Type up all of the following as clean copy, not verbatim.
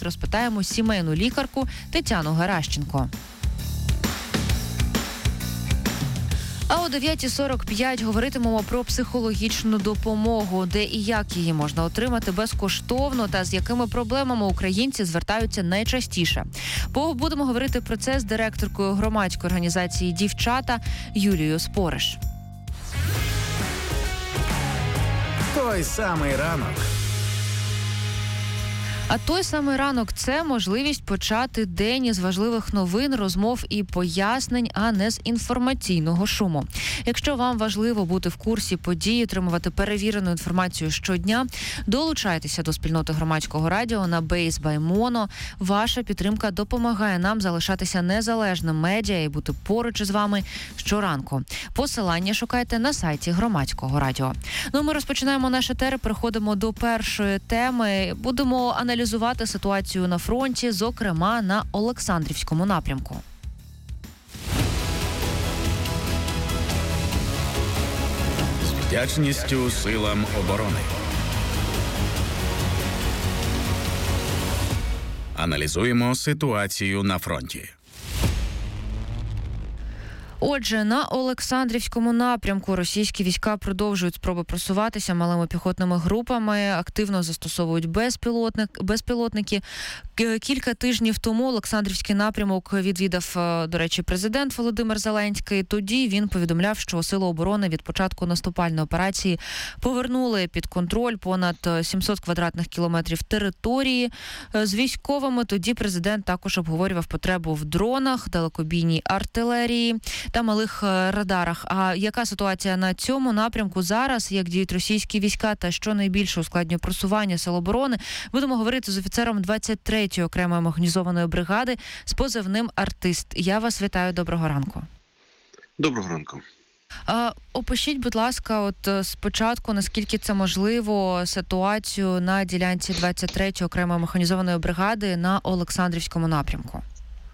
захист, розпитаємо сімейну лікарку Тетяну Геращенко. А о 9:45 говоритимемо про психологічну допомогу, де і як її можна отримати безкоштовно та з якими проблемами українці звертаються найчастіше. Будемо говорити про це з директоркою громадської організації «Дівчата» Юлією Спориш. Той самий ранок. А той самий ранок – це можливість почати день із важливих новин, розмов і пояснень, а не з інформаційного шуму. Якщо вам важливо бути в курсі подій, отримувати перевірену інформацію щодня, долучайтеся до спільноти громадського радіо на Base by Mono. Ваша підтримка допомагає нам залишатися незалежним медіа і бути поруч із вами щоранку. Посилання шукайте на сайті громадського радіо. Ну, ми розпочинаємо наш етер, переходимо до першої теми. Будемо аналізувати ситуацію на фронті, зокрема на Олександрівському напрямку. З вдячністю силам оборони. Аналізуємо ситуацію на фронті. Отже, на Олександрівському напрямку російські війська продовжують спроби просуватися малими піхотними групами, активно застосовують безпілотники. Кілька тижнів тому Олександрівський напрямок відвідав, до речі, президент Володимир Зеленський. Тоді він повідомляв, що Сили оборони від початку наступальної операції повернули під контроль понад 700 квадратних кілометрів території. З військовими тоді президент також обговорював потребу в дронах, далекобійній артилерії та малих радарах. А яка ситуація на цьому напрямку зараз, як діють російські війська та що найбільше ускладнює просування Сил оборони, будемо говорити з офіцером 23-ї окремої механізованої бригади з позивним «Артист». Я вас вітаю, доброго ранку. Доброго ранку. Опишіть, будь ласка, от спочатку, наскільки це можливо, ситуацію на ділянці 23-ї окремої механізованої бригади на Олександрівському напрямку.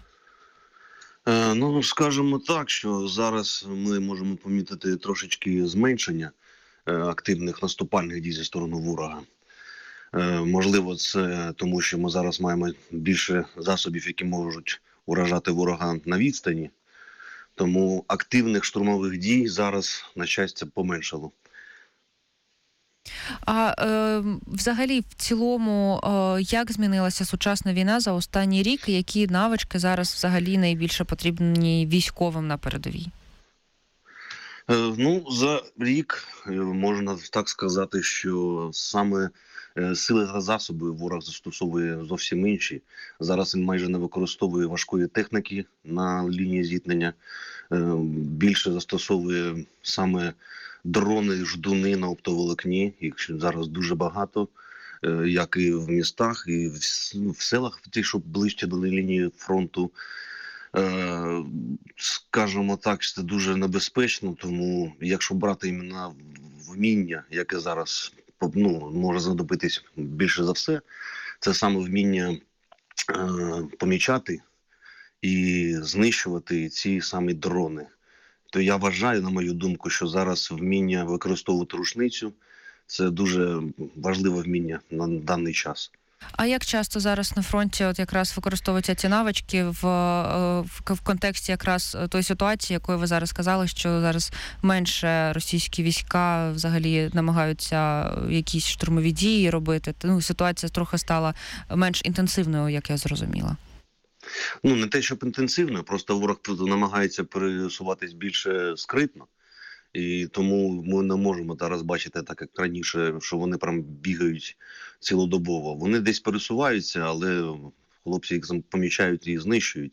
Ну, скажімо так, що зараз ми можемо помітити трошечки зменшення активних наступальних дій зі сторони ворога. Можливо, це тому, що ми зараз маємо більше засобів, які можуть уражати ворога на відстані. Тому активних штурмових дій зараз, на щастя, поменшало. А взагалі, в цілому, як змінилася сучасна війна за останній рік? Які навички зараз взагалі найбільше потрібні військовим на передовій? Ну, за рік можна так сказати, що саме сили та засоби ворог застосовує зовсім інші. Зараз він майже не використовує важкої техніки на лінії зіткнення. Більше застосовує саме дрони, ждуни на оптоволокні. Їх зараз дуже багато, як і в містах, і в селах, ті, що ближче до лінії фронту. Скажімо так, це дуже небезпечно, тому якщо брати іменно вміння, яке зараз може знадобитись більше за все, це саме вміння помічати і знищувати ці самі дрони. То я вважаю, на мою думку, що зараз вміння використовувати рушницю – це дуже важливе вміння на даний час. А як часто зараз на фронті от якраз використовуються ці навички в контексті якраз тої ситуації, якою ви зараз сказали, що зараз менше російські війська взагалі намагаються якісь штурмові дії робити? Ну, ситуація трохи стала менш інтенсивною, як я зрозуміла. Ну, не те, щоб інтенсивно, просто ворог намагається пересуватись більше скритно. І тому ми не можемо зараз бачити, так як раніше, що вони прям бігають цілодобово. Вони десь пересуваються, але хлопці їх помічають і знищують.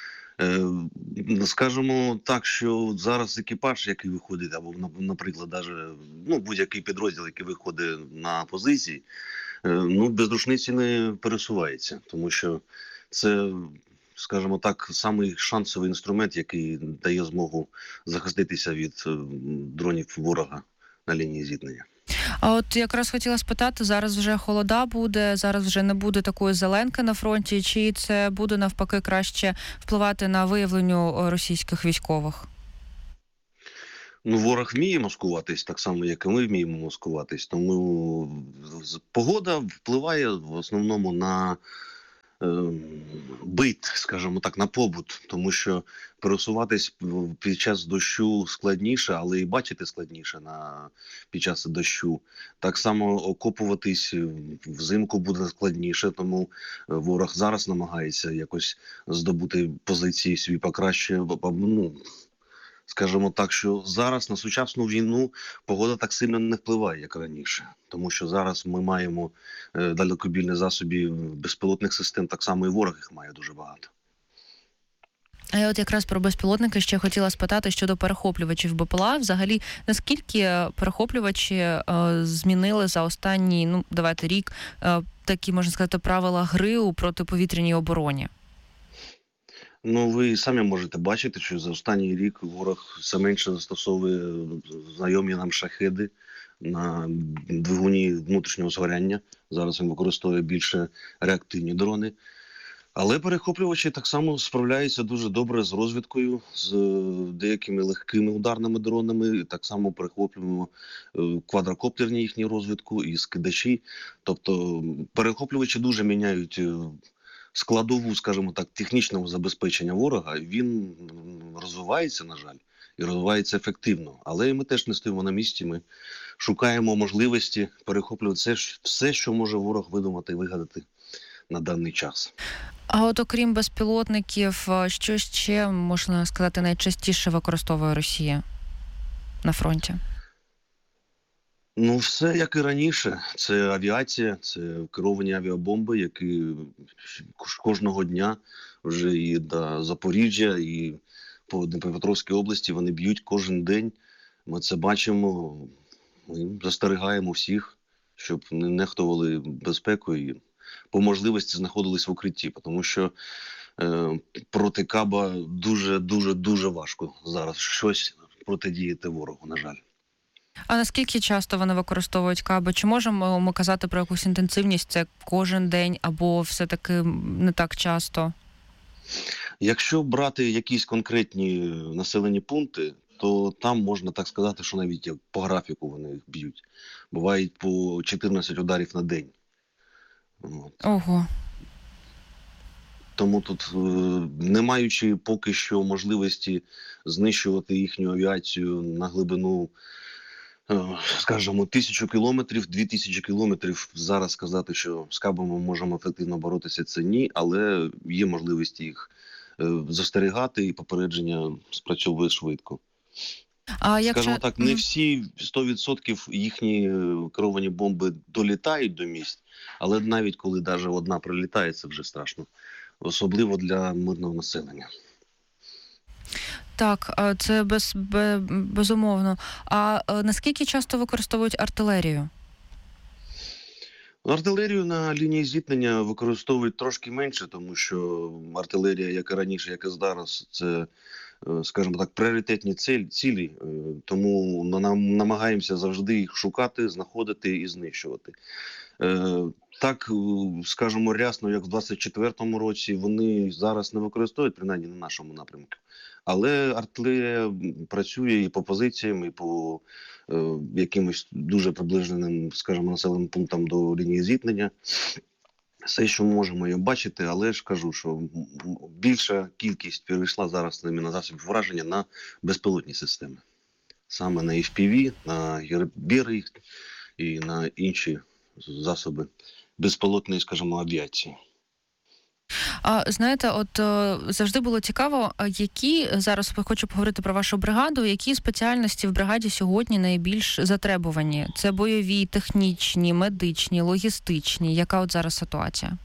Скажемо так, що зараз екіпаж, який виходить, або, наприклад, будь-який підрозділ, який виходить на позиції, без рушниці не пересувається, тому що це, скажімо так, самий шансовий інструмент, який дає змогу захиститися від дронів ворога на лінії зіткнення. А от якраз хотіла спитати, зараз вже холода буде, зараз вже не буде такої зеленки на фронті, чи це буде навпаки краще впливати на виявленню російських військових? Ворог вміє маскуватись, так само, як і ми вміємо маскуватись. Тому погода впливає в основному на бит, скажімо так, на побут, тому що пересуватись під час дощу складніше, але і бачити складніше під час дощу. Так само окопуватись взимку буде складніше, тому ворог зараз намагається якось здобути позиції свої покраще. Скажімо так, що зараз на сучасну війну погода так сильно не впливає, як раніше. Тому що зараз ми маємо далекобійні засоби безпілотних систем, так само і ворог їх має дуже багато. А я от якраз про безпілотники ще хотіла спитати щодо перехоплювачів БПЛА. Взагалі, наскільки перехоплювачі змінили за останній, давайте рік, такі, можна сказати, правила гри у протиповітряній обороні? Ви самі можете бачити, що за останній рік ворог все менше застосовує знайомі нам шахеди на двигуні внутрішнього згоряння. Зараз він використовує більше реактивні дрони. Але перехоплювачі так само справляються дуже добре з розвідкою, з деякими легкими ударними дронами. Так само перехоплюємо квадрокоптерні їхні розвідку і скидачі. Тобто перехоплювачі дуже міняють складову, скажімо так, технічного забезпечення ворога. Він розвивається, на жаль, і розвивається ефективно. Але ми теж не стоїмо на місці, ми шукаємо можливості перехоплювати все, що може ворог видумати і вигадати на даний час. А от окрім безпілотників, що ще, можна сказати, найчастіше використовує Росія на фронті? Все як і раніше. Це авіація, це керовані авіабомби, які кожного дня вже і до Запоріжжя, і по Дніпропетровській області вони б'ють кожен день. Ми це бачимо, ми застерігаємо всіх, щоб не нехтували безпекою і по можливості знаходились в укритті, тому що проти каба дуже важко зараз щось протидіяти ворогу, на жаль. А наскільки часто вони використовують каби? Чи можемо ми казати про якусь інтенсивність? Це кожен день або все-таки не так часто? Якщо брати якісь конкретні населені пункти, то там можна так сказати, що навіть по графіку вони їх б'ють. Бувають по 14 ударів на день. Ого. Тому тут, не маючи поки що можливості знищувати їхню авіацію на глибину, скажімо, 1000 кілометрів, 2000 кілометрів, зараз сказати, що з кабами ми можемо ефективно боротися, це ні, але є можливість їх застерігати, і попередження спрацьовує швидко. Скажімо так, не всі 100% їхні керовані бомби долітають до місць, але навіть коли навіть одна прилітає, це вже страшно. Особливо для мирного населення. Так, це безумовно. А наскільки часто використовують артилерію? Артилерію на лінії зіткнення використовують трошки менше, тому що артилерія, як і раніше, як і зараз, це, скажімо так, пріоритетні цілі, тому намагаємося завжди їх шукати, знаходити і знищувати. Так, скажімо, рясно, як в 24-му році, вони зараз не використовують, принаймні на нашому напрямку. Але артилерія працює і по позиціям, і по якимось дуже приближеним, скажімо, населеним пунктам до лінії зіткнення. Все, що можемо її бачити, але ж кажу, що більша кількість перейшла зараз на засобів враження на безпілотні системи. Саме на FPV, на ЄРБ і на інші засоби безпілотної, скажімо, авіації. А знаєте, от завжди було цікаво, які, зараз хочу поговорити про вашу бригаду, які спеціальності в бригаді сьогодні найбільш затребувані? Це бойові, технічні, медичні, логістичні. Яка от зараз ситуація?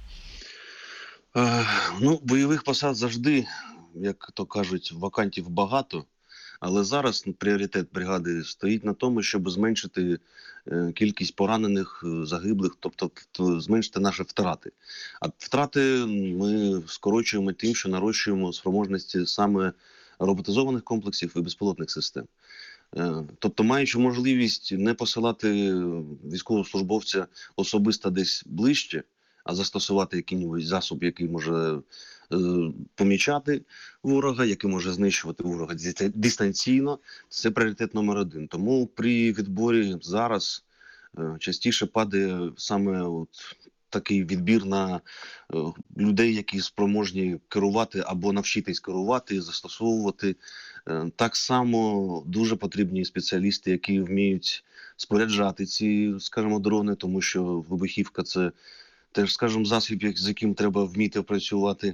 Бойових посад завжди, як то кажуть, вакантів багато. Але зараз пріоритет бригади стоїть на тому, щоб зменшити кількість поранених, загиблих, тобто зменшити наші втрати. А втрати ми скорочуємо тим, що нарощуємо спроможності саме роботизованих комплексів і безпілотних систем. Тобто, маючи можливість не посилати військовослужбовця особисто десь ближче, а застосувати якийсь засоб, який може помічати ворога, який може знищувати ворога дистанційно, це пріоритет номер 1. Тому при відборі зараз частіше падає саме такий відбір на людей, які спроможні керувати або навчитись керувати, застосовувати. Так само дуже потрібні спеціалісти, які вміють споряджати ці, скажімо, дрони, тому що вибухівка – це теж, скажімо, засіб, з яким треба вміти працювати.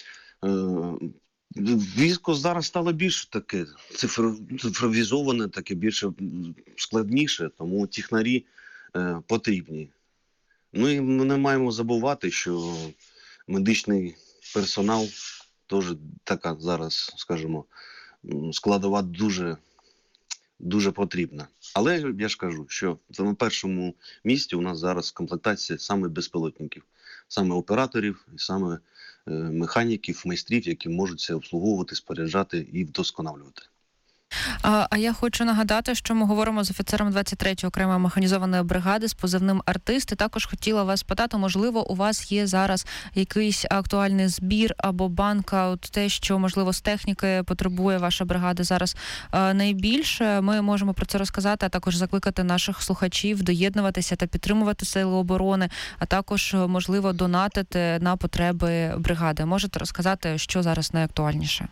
Військо зараз стало більш таке цифровізоване, таке більше складніше, тому технарі потрібні. Ну і ми не маємо забувати, що медичний персонал теж така зараз, скажімо, складова дуже потрібна. Але я ж кажу, що на першому місці у нас зараз комплектація саме безпілотників, саме операторів, і саме механіків, майстрів, які можуть це обслуговувати, споряджати і вдосконалювати. А я хочу нагадати, що ми говоримо з офіцером 23-ї окремої механізованої бригади з позивним «Артист». І також хотіла вас питати, можливо, у вас є зараз якийсь актуальний збір або банка, от те, що, можливо, з техніки потребує ваша бригада зараз найбільше. Ми можемо про це розказати, а також закликати наших слухачів доєднуватися та підтримувати Сили оборони, а також, можливо, донатити на потреби бригади. Можете розказати, що зараз найактуальніше?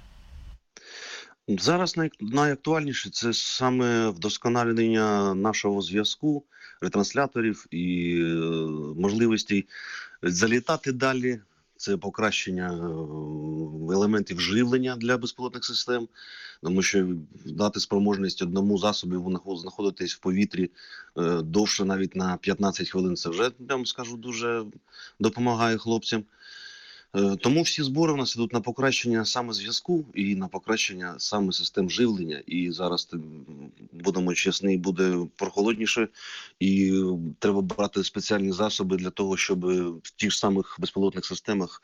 Зараз найактуальніше – це саме вдосконалення нашого зв'язку, ретрансляторів і можливості залітати далі. Це покращення елементів живлення для безпілотних систем, тому що дати спроможність одному засобу знаходитись в повітрі довше навіть на 15 хвилин – це вже, я вам скажу, дуже допомагає хлопцям. Тому всі збори у нас йдуть на покращення саме зв'язку і на покращення саме систем живлення. І зараз, будемо чесні, буде прохолодніше, і треба брати спеціальні засоби для того, щоб в тих самих безпілотних системах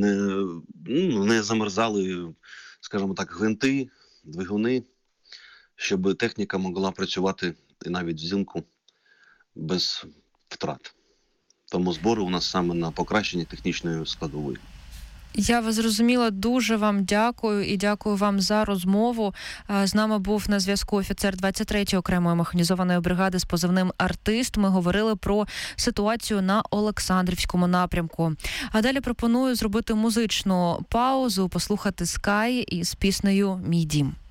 не замерзали, скажімо так, гвинти, двигуни, щоб техніка могла працювати і навіть взимку без втрат. Тому збори у нас саме на покращення технічної складової. Я вас зрозуміла, дуже вам дякую і дякую вам за розмову. З нами був на зв'язку офіцер 23-ї окремої механізованої бригади з позивним «Артист». Ми говорили про ситуацію на Олександрівському напрямку. А далі пропоную зробити музичну паузу, послухати Sky із піснею «Мій дім».